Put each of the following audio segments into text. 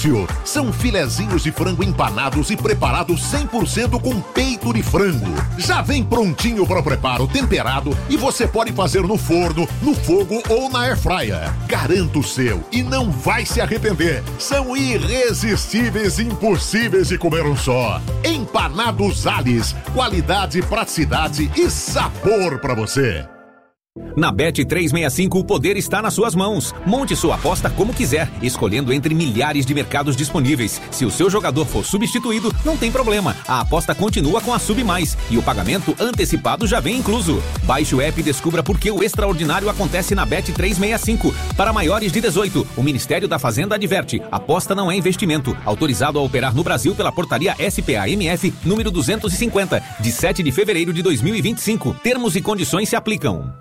São filezinhos de frango empanados e preparados 100% com peito de frango. Já vem prontinho para o preparo, temperado, e você pode fazer no forno, no fogo ou na airfryer. Garanta o seu e não vai se arrepender. São irresistíveis e impossíveis de comer um só. Empanados Alice, qualidade, praticidade e sabor para você. Na Bet365 o poder está nas suas mãos. Monte sua aposta como quiser, escolhendo entre milhares de mercados disponíveis. Se o seu jogador for substituído, não tem problema. A aposta continua com a Sub Mais e o pagamento antecipado já vem incluso. Baixe o app e descubra por que o extraordinário acontece na Bet365. Para maiores de 18, o Ministério da Fazenda adverte: aposta não é investimento. Autorizado a operar no Brasil pela portaria SPAMF número 250, de 7 de fevereiro de 2025. Termos e condições se aplicam.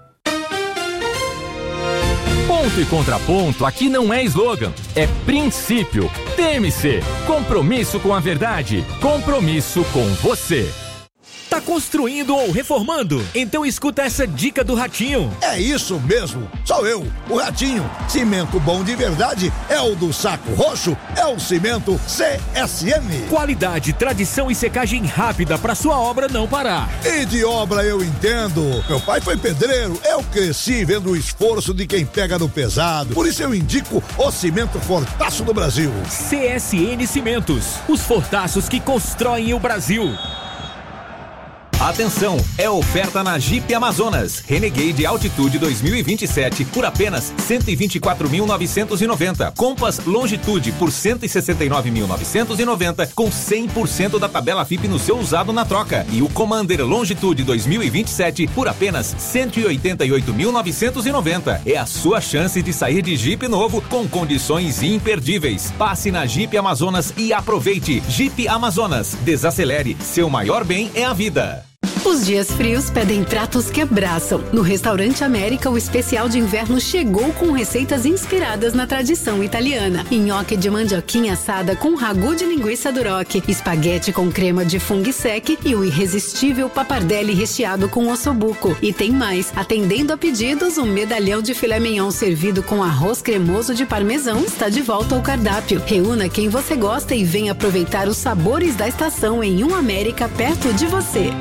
Ponto e contraponto aqui não é slogan, é princípio. TMC, compromisso com a verdade, compromisso com você. Tá construindo ou reformando? Então escuta essa dica do Ratinho. É isso mesmo, sou eu, o Ratinho. Cimento bom de verdade é o do Saco Roxo, é o cimento CSM. Qualidade, tradição e secagem rápida para sua obra não parar. E de obra eu entendo. Meu pai foi pedreiro, eu cresci vendo o esforço de quem pega no pesado. Por isso eu indico o cimento Fortaço do Brasil. CSN Cimentos, os fortaços que constroem o Brasil. Atenção, é oferta na Jeep Amazonas Renegade Altitude 2027 por apenas R$ 124.990. Compass Longitude por R$ 169.990 com 100% da tabela FIP no seu usado na troca. E o Commander Longitude 2027 por apenas R$ 188.990. É a sua chance de sair de Jeep novo com condições imperdíveis. Passe na Jeep Amazonas e aproveite. Jeep Amazonas, desacelere, seu maior bem é a vida. Os dias frios pedem pratos que abraçam. No Restaurante América, o especial de inverno chegou com receitas inspiradas na tradição italiana. Nhoque de mandioquinha assada com ragu de linguiça duroc, espaguete com crema de fungo sec e o irresistível pappardelle recheado com ossobuco. E tem mais, atendendo a pedidos, um medalhão de filé mignon servido com arroz cremoso de parmesão está de volta ao cardápio. Reúna quem você gosta e venha aproveitar os sabores da estação em um América perto de você.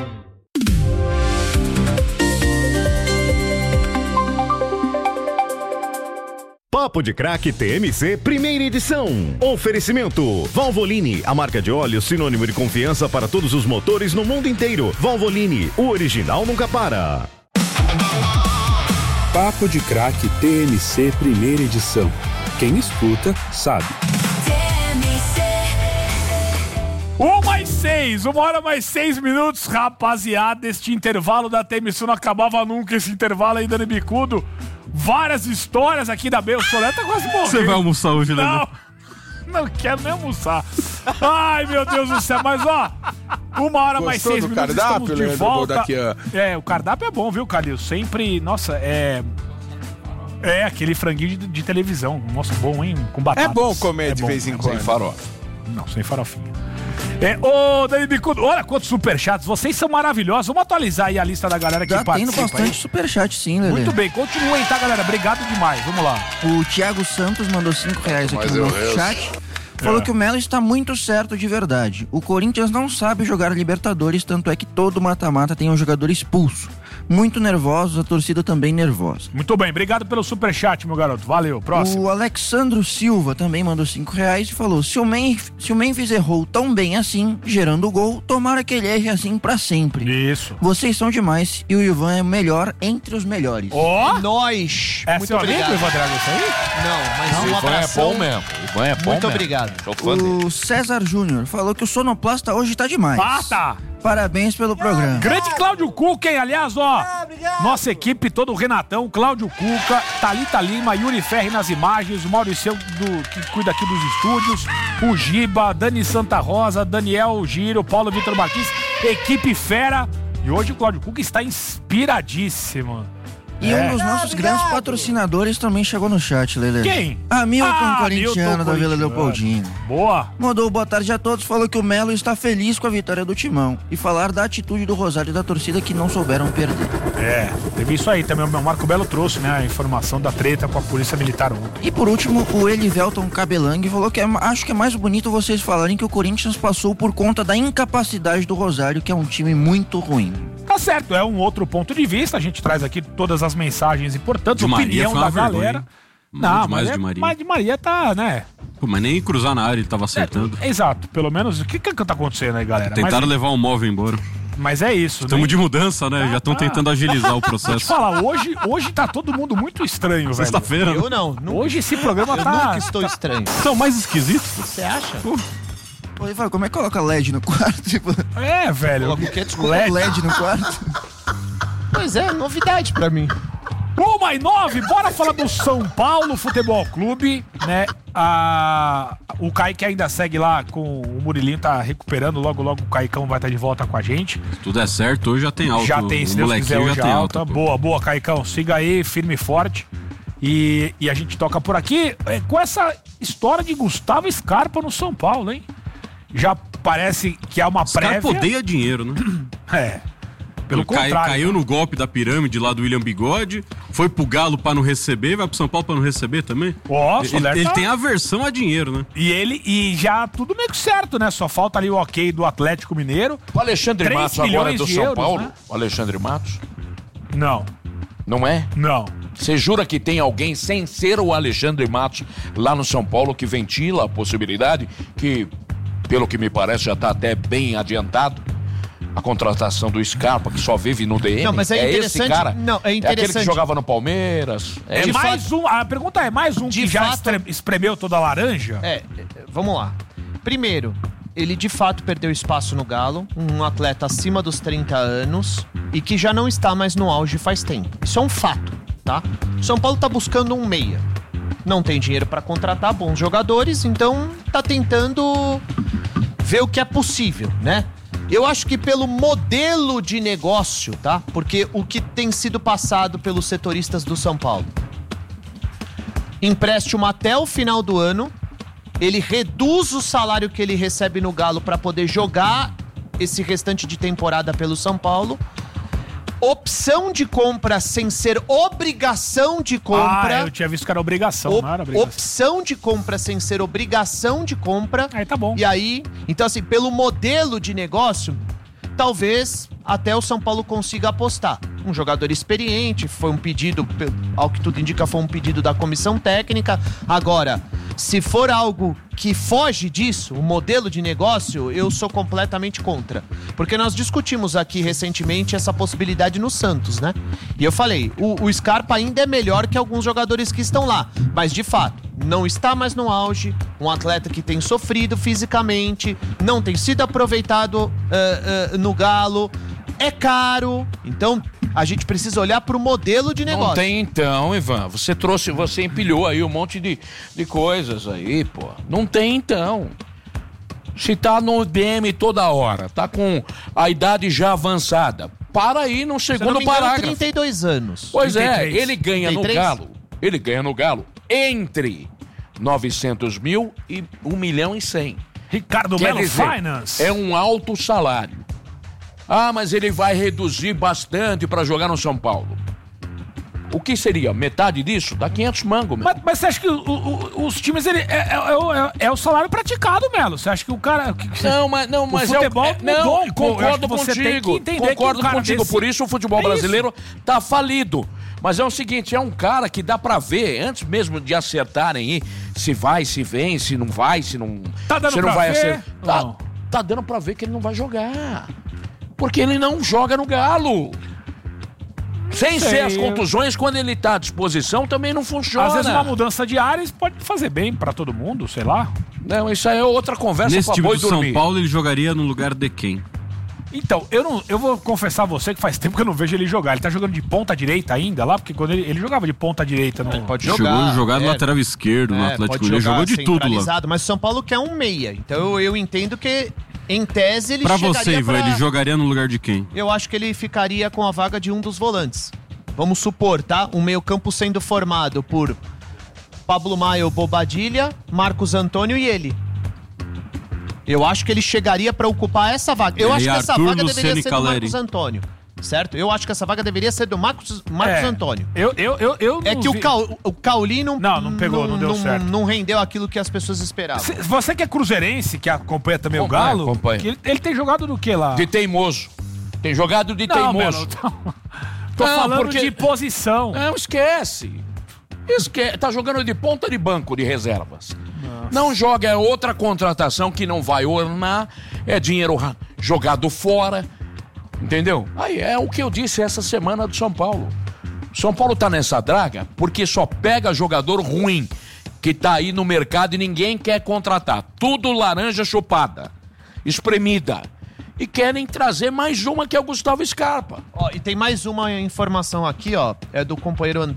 Papo de Craque TMC, primeira edição. Oferecimento: Valvoline, a marca de óleo sinônimo de confiança para todos os motores no mundo inteiro. Valvoline, o original nunca para. Papo de Craque TMC, primeira edição. Quem escuta, sabe. 1h06, rapaziada. Este intervalo da TMC não acabava nunca. Esse intervalo aí dando bicudo. Várias histórias aqui da B. O Solé tá quase morrendo. Você vai almoçar hoje, né? Não quero nem almoçar. Ai, meu Deus do céu. Mas, ó, 1h06, cardápio, estamos de volta. Daqui, o cardápio é bom, viu, Calil? Sempre, nossa, é aquele franguinho de televisão. Nossa, bom, hein? Com batata. É bom comer de vez em quando. Sem farofa. Não, sem farofinha. Ô, Dani Bicudo, olha quantos superchats, vocês são maravilhosos. Vamos atualizar aí a lista da galera que participa. Já tendo bastante superchat, sim, Lelê. Muito bem, continuem, tá, galera? Obrigado demais, vamos lá. O Thiago Santos mandou R$5 aqui no nosso chat. Falou que o Melo está muito certo de verdade. O Corinthians não sabe jogar Libertadores, tanto é que todo mata-mata tem um jogador expulso. Muito nervosos, a torcida também nervosa. Muito bem, obrigado pelo superchat, meu garoto. Valeu, próximo. O Alexandro Silva também mandou R$5 e falou: se o Memphis errou tão bem assim, gerando o gol, tomara que ele erre assim pra sempre. Isso. Vocês são demais e o Ivan é o melhor entre os melhores. Nós. É muito seu obrigado. amigo, Ivan Drago, isso aí? Não, mas o um Ivan abração. é bom mesmo. O Ivan é bom muito mesmo. obrigado. O César Júnior falou que o sonoplasta hoje tá demais. Tá. Parabéns pelo programa. Grande Cláudio Cuca, hein? Aliás, ó, nossa equipe, todo o Renatão, Cláudio Cuca, Thalita Lima, Yuri Ferri nas imagens, o Maurício que cuida aqui dos estúdios, o Giba, Dani Santa Rosa, Daniel Giro, Paulo Vitor Martins, equipe fera. E hoje o Cláudio Cuca está inspiradíssimo. E um dos nossos grandes patrocinadores também chegou no chat, Lelê. Quem? Hamilton Corintiano da Vila Leopoldina. Boa. Mandou boa tarde a todos, falou que o Melo está feliz com a vitória do Timão. E falar da atitude do Rosário e da torcida que não souberam perder. Teve isso aí também. O Marco Belo trouxe, né, a informação da treta com a Polícia Militar ontem. E por último, o Elivelton Cabelang falou que acho que é mais bonito vocês falarem que o Corinthians passou por conta da incapacidade do Rosário, que é um time muito ruim. Tá certo, é um outro ponto de vista. A gente traz aqui todas as mensagens importantes, opinião da galera. Não, mas de Maria tá, né? Pô, mas nem cruzar na área ele tava acertando. Exato, pelo menos. O que tá acontecendo aí, galera? Tentaram levar um móvel embora. Mas é isso, Estamos de mudança, né? Já estão tentando agilizar o processo. Vou te falar, hoje tá todo mundo muito estranho, velho. Sexta-feira. Eu não. Hoje esse programa eu nunca estou estranho. São mais esquisitos. Você acha? Pô, Ivan, como é que coloca LED no quarto? Tipo... velho. Coloca o quê? Desculpa, LED no quarto? Pois é, novidade pra mim. 1h09, bora falar do São Paulo Futebol Clube, né? O Kaique ainda segue lá com o Murilinho, tá recuperando, logo o Caicão vai estar de volta com a gente. Se tudo é certo, hoje já tem alta. Já tem, se Deus quiser, hoje tem alta. Boa, Caicão, siga aí, firme e forte. E a gente toca por aqui com essa história de Gustavo Scarpa no São Paulo, hein? Já parece que é uma prévia. Scarpa odeia dinheiro, né? Pelo contrário. Caiu no golpe da pirâmide lá do William Bigode, foi pro Galo pra não receber, vai pro São Paulo pra não receber também? Ele tem aversão a dinheiro, né? E já tudo meio que certo, né? Só falta ali o ok do Atlético Mineiro. O Alexandre Matos agora é do São Paulo? Né? O Alexandre Matos? Não. Não é? Não. Você jura que tem alguém sem ser o Alexandre Matos lá no São Paulo que ventila a possibilidade que, pelo que me parece, já tá até bem adiantado? A contratação do Scarpa, que só vive no DM. Não, mas é interessante. Esse cara? Não, é interessante. É aquele que jogava no Palmeiras. A pergunta é, mais um que já espremeu toda a laranja? Vamos lá. Primeiro, ele de fato perdeu espaço no Galo, um atleta acima dos 30 anos e que já não está mais no auge faz tempo. Isso é um fato, tá? O São Paulo tá buscando um meia. Não tem dinheiro para contratar bons jogadores, então tá tentando ver o que é possível, né? Eu acho que pelo modelo de negócio, tá? Porque o que tem sido passado pelos setoristas do São Paulo. Empréstimo até o final do ano. Ele reduz o salário que ele recebe no Galo para poder jogar esse restante de temporada pelo São Paulo. Opção de compra sem ser obrigação de compra. Eu tinha visto que era obrigação, não era obrigação. Opção de compra sem ser obrigação de compra. Aí tá bom. E aí, então assim, pelo modelo de negócio, talvez até o São Paulo consiga apostar. Um jogador experiente, foi um pedido, ao que tudo indica, foi um pedido da comissão técnica. Agora, se for algo que foge disso, o modelo de negócio, eu sou completamente contra. Porque nós discutimos aqui recentemente essa possibilidade no Santos, né? E eu falei, o Scarpa ainda é melhor que alguns jogadores que estão lá. Mas, de fato, não está mais no auge. Um atleta que tem sofrido fisicamente, não tem sido aproveitado no Galo. É caro. Então, a gente precisa olhar para o modelo de negócio. Não tem então, Ivan. Você empilhou aí um monte de coisas aí, pô. Não tem então. Se tá no DM toda hora, tá com a idade já avançada, para aí no segundo parágrafo. 32 anos. Pois 33. Ele ganha 33? no Galo entre 900 mil e 1.100.000. Ricardo Melo Finance. É um alto salário. Mas ele vai reduzir bastante para jogar no São Paulo. O que seria? Metade disso? Dá 500 mangos, Melo. Mas você acha que os times, é o salário praticado, Melo? Você acha que o cara... Mas o futebol não, concordo contigo. Concordo contigo. Por isso o futebol brasileiro tá falido. Mas é o seguinte, é um cara que dá pra ver, antes mesmo de acertarem aí, se vai, se vem, se não vai, se não... Tá dando se não pra vai ver? Tá dando pra ver que ele não vai jogar. Porque ele não joga no Galo. Sem ser as contusões, quando ele tá à disposição, também não funciona. Às vezes uma mudança de áreas pode fazer bem pra todo mundo, sei lá. Não, isso aí é outra conversa. Nesse time do São Paulo, ele jogaria no lugar de quem? Então, eu vou confessar a você que faz tempo que eu não vejo ele jogar. Ele tá jogando de ponta direita ainda lá, porque quando ele jogava de ponta direita... Pode jogar. Chegou a jogar no lateral esquerdo, no Atlético. Ele jogou de tudo lá. Mas o São Paulo quer um meia. Então eu entendo que, em tese, ele chegaria... Pra você, Ivan, ele jogaria no lugar de quem? Eu acho que ele ficaria com a vaga de um dos volantes. vamos supor, tá? Um meio-campo sendo formado por Pablo Maio, Bobadilha, Marcos Antônio e ele. Eu acho que ele chegaria para ocupar essa vaga. Eu acho que essa vaga deveria ser do Marcos Antônio. Certo? Eu acho que essa vaga deveria ser do Marcos Antônio. Eu é que o Cauli não pegou, não deu certo. Não rendeu aquilo que as pessoas esperavam. Você que é cruzeirense, que acompanha também o Galo, ele tem jogado do que lá? De teimoso. Tem jogado de teimoso. Mano, tô falando de posição. Não, esquece. Tá jogando de ponta de banco de reservas. Nossa. Não joga, é outra contratação que não vai ornar, é dinheiro jogado fora. Entendeu? Aí é o que eu disse essa semana do São Paulo. São Paulo tá nessa draga porque só pega jogador ruim que tá aí no mercado e ninguém quer contratar. Tudo laranja chupada, espremida. E querem trazer mais uma que é o Gustavo Scarpa. Ó, e tem mais uma informação aqui, ó. É do companheiro